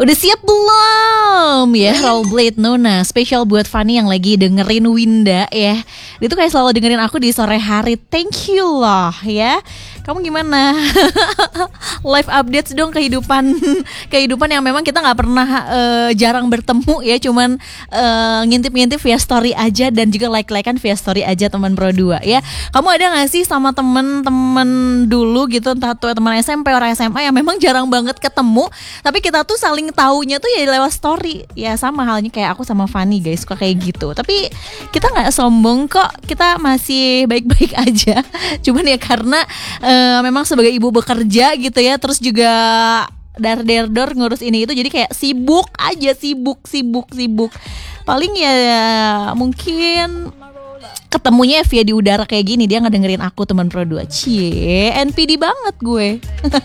Udah siap belum ya Rollerblade Nona? Spesial buat Fanny yang lagi dengerin Winda ya. Dia tuh kayak selalu dengerin aku di sore hari. Thank you loh ya. Kamu gimana? Live updates dong kehidupan yang memang kita nggak pernah jarang bertemu ya. Cuman ngintip-ngintip via story aja dan juga like-likean via story aja teman Pro 2 ya. Kamu ada nggak sih sama temen-temen dulu gitu, entah tuh teman SMP orang SMA yang memang jarang banget ketemu, tapi kita tuh saling taunya tuh ya lewat story. Ya sama halnya kayak aku sama Fanny guys, suka kayak gitu. Tapi kita nggak sombong kok, kita masih baik-baik aja. Cuman ya karena memang sebagai ibu bekerja gitu ya, terus juga dar-der-dor ngurus ini itu, jadi kayak sibuk aja, sibuk. Paling ya mungkin ketemunya via di udara kayak gini, dia ngedengerin aku teman Pro 2. Cie, NPD banget gue.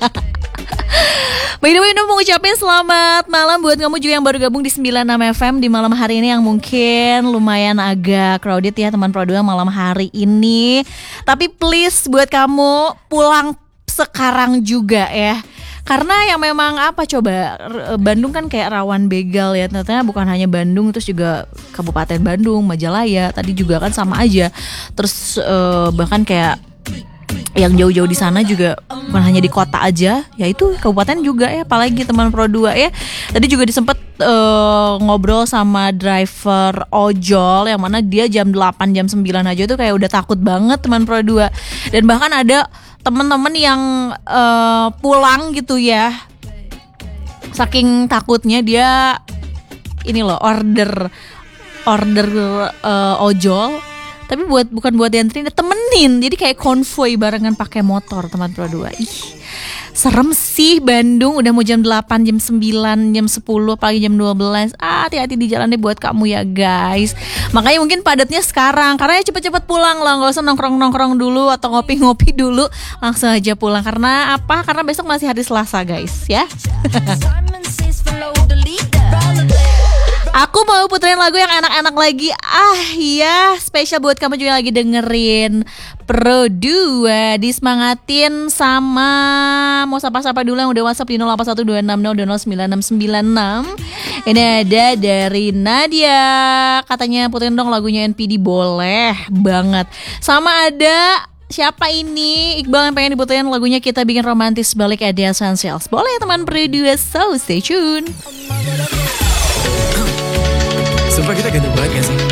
By the way, mau ngucapin selamat malam buat kamu juga yang baru gabung di 96 FM di malam hari ini yang mungkin lumayan agak crowded ya teman Pro 2 malam hari ini. Tapi please buat kamu pulang sekarang juga ya. Karena yang memang apa coba, Bandung kan kayak rawan begal ya. Ternyata bukan hanya Bandung, terus juga Kabupaten Bandung, Majalaya tadi juga kan sama aja. Terus bahkan kayak yang jauh-jauh di sana juga bukan hanya di kota aja, ya itu kabupaten juga ya, apalagi teman Pro 2 ya. Tadi juga disempet ngobrol sama driver ojol yang mana dia jam 8, jam 9 aja tuh kayak udah takut banget teman Pro 2. Dan bahkan ada teman-teman yang pulang gitu ya, saking takutnya dia ini loh order ojol, tapi bukan buat dianterin, temenin. Jadi kayak konvoy barengan pakai motor teman Pro 2. Ih, serem sih Bandung, udah mau jam 8, jam 9, jam 10, apalagi jam 12. Hati-hati di jalan deh buat kamu ya guys. Makanya mungkin padatnya sekarang, karena ya cepet-cepet pulang lah, gak usah nongkrong-nongkrong dulu atau ngopi-ngopi dulu, langsung aja pulang. Karena apa? Karena besok masih hari Selasa guys ya. Aku mau puterin lagu yang enak-enak lagi. Ya, spesial buat kamu juga yang lagi dengerin Pro 2. Disemangatin sama mau sapa-sapa dulu yang udah WhatsApp di 0812602996. Ini ada dari Nadia, katanya puterin dong lagunya NPD. Boleh banget. Sama ada siapa ini? Iqbal yang pengen diputerin lagunya Kita Bikin Romantis balik Ada Essentials. Boleh teman Pro 2, so stay tune. Sumpah kita ganteng banget gak sih?